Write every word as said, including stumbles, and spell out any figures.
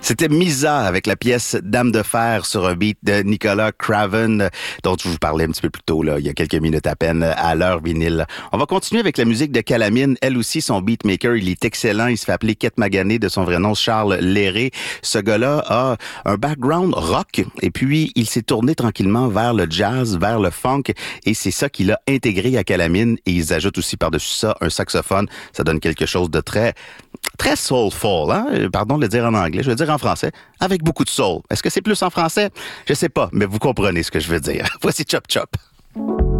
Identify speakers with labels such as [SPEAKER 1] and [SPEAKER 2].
[SPEAKER 1] C'était Misa avec la pièce Dame de fer sur un beat de Nicolas Craven, dont je vous parlais un petit peu plus tôt, là, il y a quelques minutes à peine, à l'heure vinyle. On va continuer avec la musique de Calamine. Elle aussi, son beatmaker, il est excellent. Il se fait appeler Kette Magané, de son vrai nom, Charles Léré. Ce gars-là a un background rock, et puis il s'est tourné tranquillement vers le jazz, vers le funk, et c'est ça qu'il a intégré à Calamine. Et ils ajoutent aussi par-dessus ça un saxophone. Ça donne quelque chose de très, très soulful, hein? Pardon de le dire en anglais, je veux dire en français, avec beaucoup de soul. Est-ce que c'est plus en français? Je sais pas, mais vous comprenez ce que je veux dire. Voici Chop Chop.